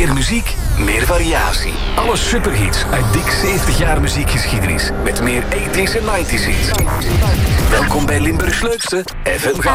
Meer muziek, meer variatie. Alle superhits uit dik 70 jaar muziekgeschiedenis. Met meer 80s en 90s hits. Welkom bij Limburgs leukste FM.